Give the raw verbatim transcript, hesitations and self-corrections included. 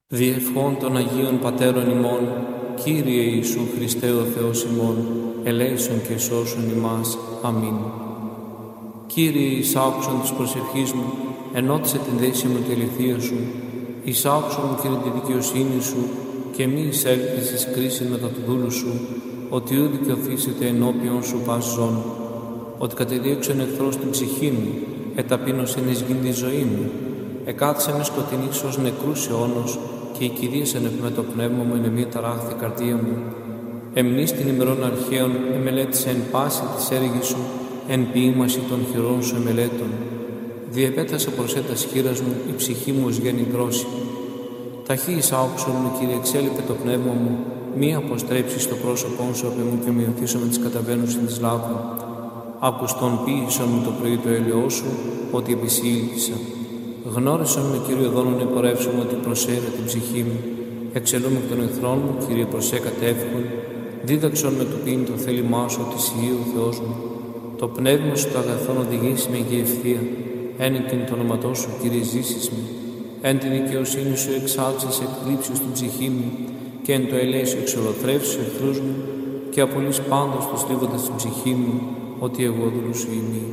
Διευχών των Αγίων Πατέρων ημών, Κύριε Ιησού Χριστέ ο Θεός ημών, ελέησον και σώσον ημάς. Αμήν. Κύριε, εις άκουσον της προσευχής μου, ενώτισε την δέση μου τη αληθεία σου, εις άκουσον μου, Κύριε, τη δικαιοσύνη σου, και μη εισέλθεις εις κρίση μετά του δούλου σου, ότι ου δικαιωθήσετε ενώπιον σου πας ζών, ότι κατεδίωξεν εχθρός την ψυχή μου, εταπείνωσεν εις γην τη ζωή μου, εκάθισε με σκοτεινής ως νεκρούς αιώνος, και η κυρίσεν επ' με το πνεύμα μου είναι μία ταράχθη καρδία μου. Εμνείς την ημερών αρχαίων εμελέτησε εν πάση της έργης σου, εν ποίημαση των χειρών σου εμελέτων. Διεπέτασα προς έτας χείρας μου, η ψυχή μου ως γέννη δρόση. Ταχύ εις άκουσον μου, Κύριε, εξέλιπε το πνεύμα μου, μη αποστρέψεις το πρόσωπό σου απ' εμού και μειωθήσω με τις καταβαίνουσιν της λάβου. Ακουστόν ποίησον μου το πρωί το έλαιό σου, ότι επισήλθησα. Γνώρισον με, Κύριε, δόνον επορεύσομαι ότι προσέρε την ψυχή μου. Εξελούμε εκ των εχθρών μου, Κύριε, προσέ κατεύχον. Δίδαξον με το πίν το θέλημά σου, ότι εσύ ο Θεός μου. Το πνεύμα σου το αγαθόν οδηγήσει με και ευθεία. Εν την το όνοματό σου, Κύριε, ζήσεις με. Εν την δικαιοσύνη σου εξάλξεις εκκλήψεις στην ψυχή μου, και εν το ελέη σου εξολοθρεύσεις εχθρούς μου, και απολύς πάντως τους θλίβοντας την ψυχή μου, ότι εγώ δούλου σου είμαι.